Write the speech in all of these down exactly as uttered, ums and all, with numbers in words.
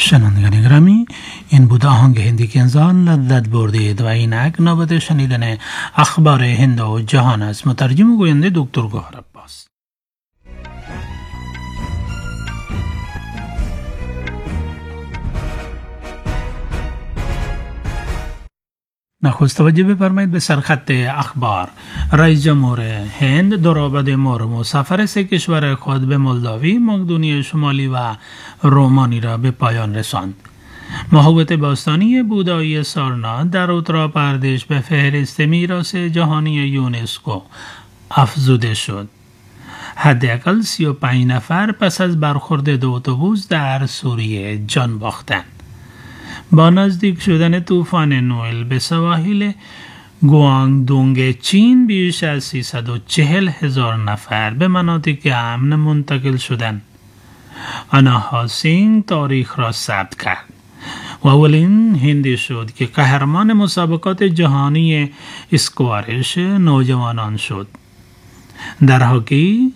شنوندگان گرامی، این بود آهنگ هندی که انسان لذت بردید و اینک نوبت شنیدن اخبار هند و جهان است. مترجم و گوینده دکتر گوهر عباس. نخست توجه بفرمایید به سرخط اخبار. رئیس جمهور هند درآبد مورمو سفر سه کشور خود به مولداوی، مقدونیه شمالی و رومانی را به پایان رساند. محوطه باستانی بودایی سارناتھ در اتر پردیش به فهرست میراث جهانی یونسکو افزوده شد. حداقل سی و پنج نفر پس از برخورد دو اتوبوس در سوریه جان باختند. با نزدیک شدن طوفان نوئل به سواحل گوانگدونگ چین بیش از سیصد و چهل هزار نفر به مناطق امن منتقل شدند. آنها سینگ تاریخ را ثبت کرد و اولین هندی شد که قهرمان مسابقات جهانی اسکوارش نوجوانان شد. در هاکی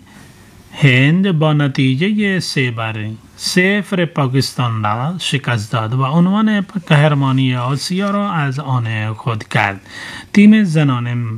هند با نتیجه سه بر صفر پاکستان را شکست داد و عنوان قهرمانی آسیا را از آن خود کرد. تیم زنان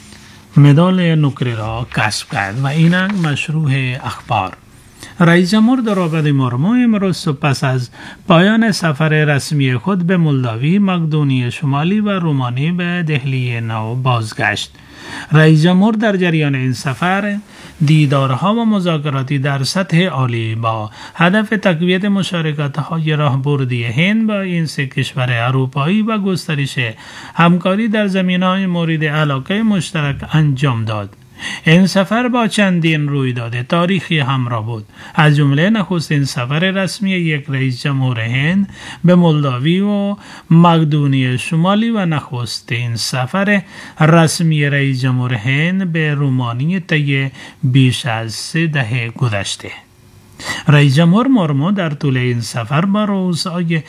مدال نقره را کسب کرد و اینک مشروع اخبار. رئیس جمهور درآبد مورمو امروز پس از پایان سفر رسمی خود به مولداوی، مقدونیه شمالی و رومانی به دهلی نو بازگشت. رئیس جمهور در جریان این سفر دیدارها و مذاکراتی در سطح عالی با هدف تقویت مشارکت‌های راهبردی هند با این سه کشور اروپایی و گسترش همکاری در زمینه‌های مورد علاقه مشترک انجام داد. این سفر با چندین رویداد تاریخی همراه بود، از جمله نخستین سفر رسمی یک رئیس جمهور هند به مولداوی و مقدونیه شمالی و نخستین سفر رسمی رئیس جمهور هند به رومانی طی بیش از سه دهه گذشته. رئیس جمهور مورمو در طول این سفر با رؤسای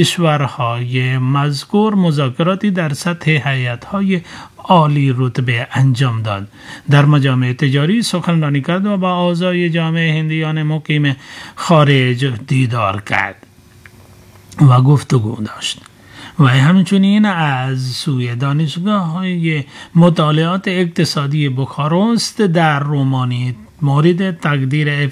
کشورهای مذکور مذاکراتی در سطح هیئت‌های عالی رتبه انجام داد. در مجامع تجاری سخنرانی کرد و با اعضای جامعه هندیان مقیم خارج دیدار کرد و گفتگو داشت. و همچنین از سوی دانشگاه مطالعات اقتصادی بخارست در رومانی مورد تقدیر